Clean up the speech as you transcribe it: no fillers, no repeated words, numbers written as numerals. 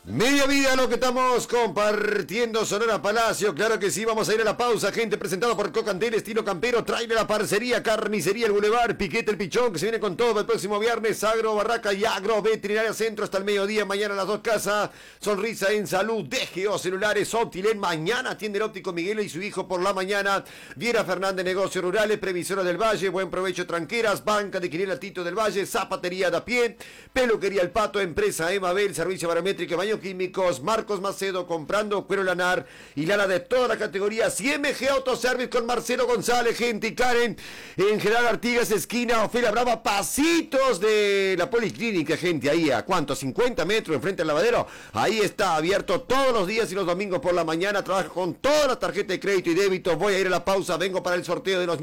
Media vida lo que estamos compartiendo Sonora Palacio, claro que sí, vamos a ir a la pausa, gente, presentado por Cocantel, estilo campero, traile la parcería, carnicería El Boulevard, Piquete El Pichón, que se viene con todo el próximo viernes, Agro Barraca y Agro Veterinaria Centro hasta el mediodía, mañana a las 2 casas, Sonrisa en Salud, DGO Celulares, Optilen, mañana atiende el óptico Miguel y su hijo por la mañana, Viera Fernández, Negocios Rurales, Previsora del Valle, Buen Provecho Tranqueras, Banca de Quiniela Tito del Valle, Zapatería de a pie, Peluquería El Pato, Empresa Emabel, Servicio Barométrico, Baño Químicos, Marcos Macedo, comprando cuero lanar y lana de todas las categorías, y MG Autoservice con Marcelo González, gente, y Karen, en General Artigas, esquina Ofelia Brava, pasitos de la Policlínica, gente, ahí a ¿cuánto? 50 metros enfrente al lavadero, ahí está abierto todos los días y los domingos por la mañana, trabaja con todas las tarjetas de crédito y débito. Voy a ir a la pausa, vengo para el sorteo de los